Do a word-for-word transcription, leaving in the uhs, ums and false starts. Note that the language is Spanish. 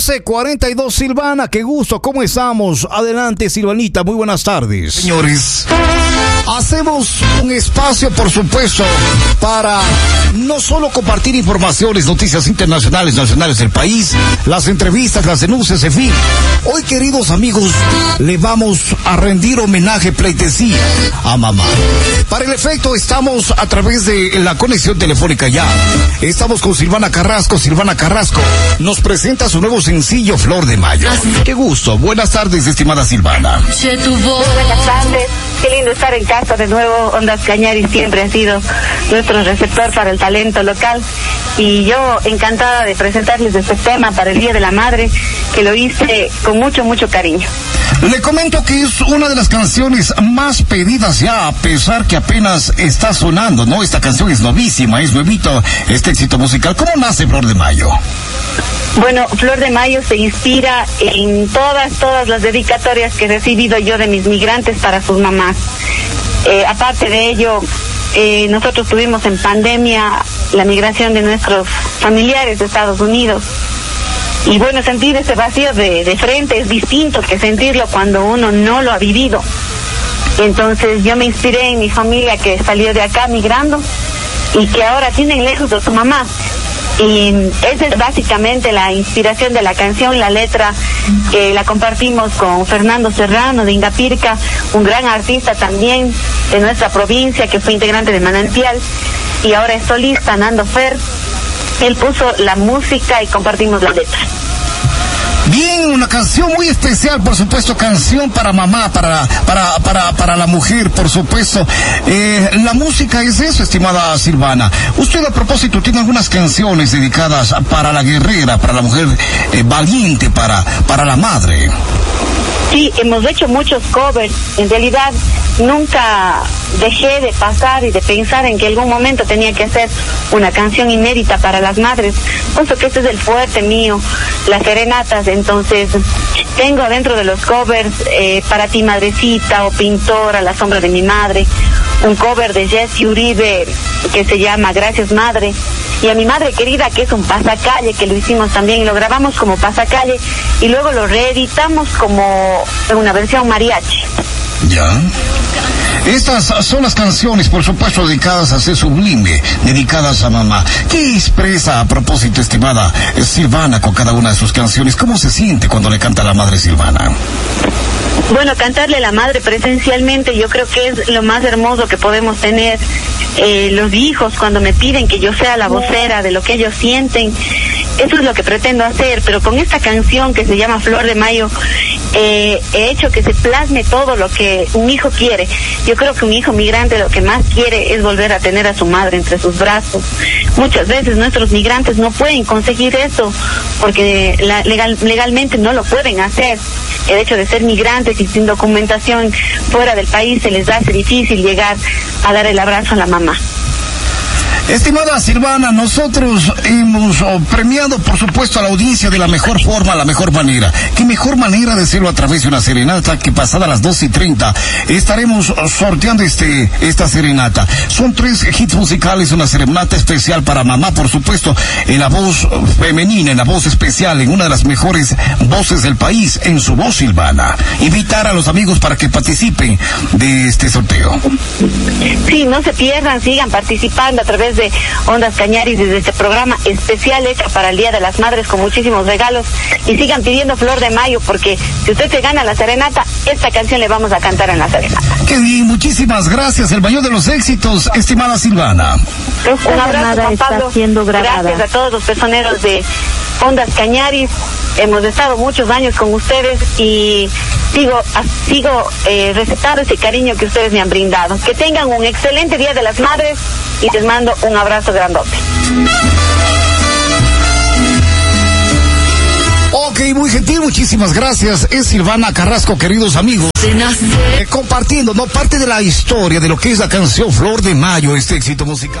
cuarenta y dos Silvana, qué gusto, ¿cómo estamos? Adelante Silvanita, muy buenas tardes. Señores, hacemos un espacio, por supuesto, para no solo compartir informaciones, noticias internacionales, nacionales del país, las entrevistas, las denuncias, en fin. Hoy, queridos amigos, le vamos a rendir homenaje, pleitesía a mamá. Para el efecto, estamos a través de la conexión telefónica ya. Estamos con Silvana Carrasco. Silvana Carrasco nos presenta su nuevo sencillo, Flor de Mayo. Qué gusto. Buenas tardes, estimada Silvana. Buenas tardes. Qué lindo estar en casa de nuevo. Ondas Cañaris siempre ha sido nuestro receptor para el talento local. Y yo encantada de presentarles este tema para el Día de la Madre, que lo hice con mucho, mucho cariño. Le comento que es una de las canciones más pedidas ya, a pesar que apenas está sonando, ¿no? Esta canción es novísima, es nuevito, este éxito musical. ¿Cómo nace Flor de Mayo? Bueno, Flor de Mayo se inspira en todas, todas las dedicatorias que he recibido yo de mis migrantes para sus mamás. Eh, aparte de ello, eh, nosotros tuvimos en pandemia la migración de nuestros familiares de Estados Unidos. Y bueno, sentir ese vacío de, de frente es distinto que sentirlo cuando uno no lo ha vivido. Entonces yo me inspiré en mi familia que salió de acá migrando y que ahora tienen lejos a su mamá. Y esa es básicamente la inspiración de la canción, la letra que la compartimos con Fernando Serrano de Ingapirca, un gran artista también de nuestra provincia que fue integrante de Manantial y ahora es solista, Nando Fer. Él puso la música y compartimos la letra. Bien, una canción muy especial, por supuesto, canción para mamá, para para para para la mujer, por supuesto. Eh, la música es eso, estimada Silvana. Usted, a propósito, tiene algunas canciones dedicadas para la guerrera, para la mujer eh, valiente, para para la madre. Sí, hemos hecho muchos covers. En realidad, nunca dejé de pasar y de pensar en que algún momento tenía que hacer una canción inédita para las madres. Pienso que este es el fuerte mío, las serenatas. Entonces, tengo dentro de los covers eh, Para ti madrecita o Pintora, La sombra de mi madre, un cover de Jesse Uribe que se llama Gracias Madre, y a mi madre querida, que es un pasacalle, que lo hicimos también y lo grabamos como pasacalle y luego lo reeditamos como en una versión mariachi. Ya. Estas son las canciones, por supuesto, dedicadas a ser sublime, dedicadas a mamá. ¿Qué expresa, a propósito, estimada Silvana, con cada una de sus canciones? ¿Cómo se siente cuando le canta a la madre Silvana? Bueno, cantarle a la madre presencialmente yo creo que es lo más hermoso que podemos tener. Eh, los hijos, cuando me piden que yo sea la vocera de lo que ellos sienten, eso es lo que pretendo hacer, pero con esta canción que se llama Flor de Mayo, eh, he hecho que se plasme todo lo que un hijo quiere. Yo creo que un hijo migrante lo que más quiere es volver a tener a su madre entre sus brazos. Muchas veces nuestros migrantes no pueden conseguir eso porque la, legal, legalmente no lo pueden hacer. El hecho de ser migrantes y sin documentación fuera del país se les hace difícil llegar a dar el abrazo a la mamá. Estimada Silvana, nosotros hemos oh, premiado, por supuesto, a la audiencia de la mejor forma, la mejor manera. ¿Qué mejor manera de hacerlo a través de una serenata que pasada las doce y treinta estaremos sorteando este esta serenata? Son tres hits musicales, una serenata especial para mamá, por supuesto, en la voz femenina, en la voz especial, en una de las mejores voces del país, en su voz Silvana. Invitar a los amigos para que participen de este sorteo. Sí, no se pierdan, sigan participando a través de Ondas Cañaris desde este programa especial hecho para el Día de las Madres con muchísimos regalos y sigan pidiendo Flor de Mayo porque si usted se gana la serenata, esta canción le vamos a cantar en la serenata. Qué bien, muchísimas gracias, el mayor de los éxitos, estimada Silvana. Un abrazo, Juan Pablo. Gracias a todos los personeros de Ondas Cañaris. Hemos estado muchos años con ustedes y sigo sigo eh, recetando ese cariño que ustedes me han brindado. Que tengan un excelente Día de las Madres y les mando un abrazo grandote. Ok, muy gentil, muchísimas gracias. Es Silvana Carrasco, queridos amigos. Eh, compartiendo, ¿no? Parte de la historia de lo que es la canción Flor de Mayo, este éxito musical.